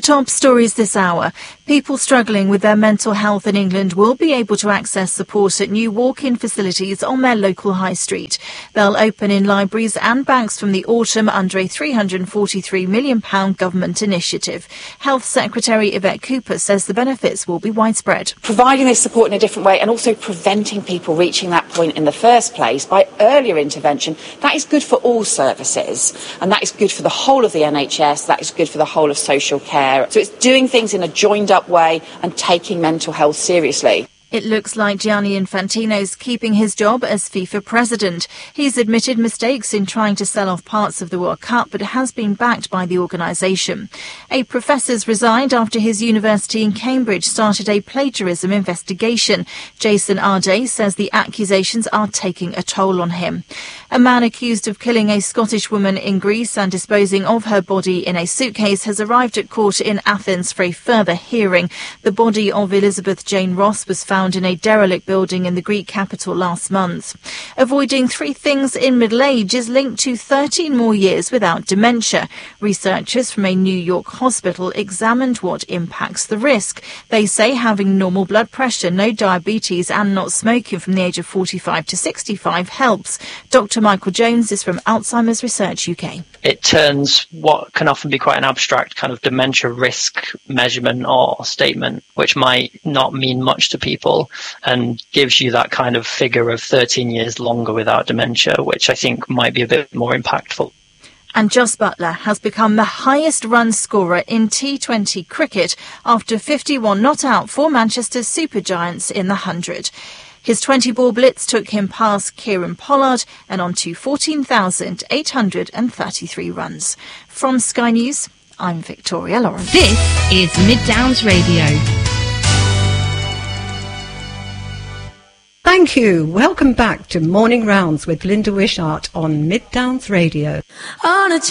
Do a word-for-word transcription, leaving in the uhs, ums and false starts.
top stories this hour. People struggling with their mental health in England will be able to access support at new walk-in facilities on their local high street. They'll open in libraries and banks from the autumn under a three hundred forty-three million pounds government initiative. Health Secretary Yvette Cooper says the benefits will be widespread. Providing this support in a different way and also preventing people reaching that point in the first place by earlier intervention, that is good for all services, and that is good for the whole of the N H S, that is good for the whole of social care. So it's doing things in a joined up way and taking mental health seriously. It looks like Gianni Infantino's keeping his job as FIFA president. He's admitted mistakes in trying to sell off parts of the World Cup, but has been backed by the organisation. Eight professors resigned after his university in Cambridge started a plagiarism investigation. Jason Arday says the accusations are taking a toll on him. A man accused of killing a Scottish woman in Greece and disposing of her body in a suitcase has arrived at court in Athens for a further hearing. The body of Elizabeth Jane Ross was found in a derelict building in the Greek capital last month. Avoiding three things in middle age is linked to thirteen more years without dementia. Researchers from a New York hospital examined what impacts the risk. They say having normal blood pressure, no diabetes and not smoking from the age of forty-five to sixty-five helps. Doctor Michael Jones is from Alzheimer's Research U K. It turns what can often be quite an abstract kind of dementia risk measurement or statement, which might not mean much to people, and gives you that kind of figure of thirteen years longer without dementia, which I think might be a bit more impactful. And Jos Buttler has become the highest run scorer in T twenty cricket after fifty-one not out for Manchester's Super Giants in the hundred. His twenty-ball blitz took him past Kieran Pollard and on to fourteen thousand eight hundred thirty-three runs. From Sky News, I'm Victoria Lawrence. This is Mid Downs Radio. Thank you. Welcome back to Morning Rounds with Linda Wishart on Mid Downs Radio. On a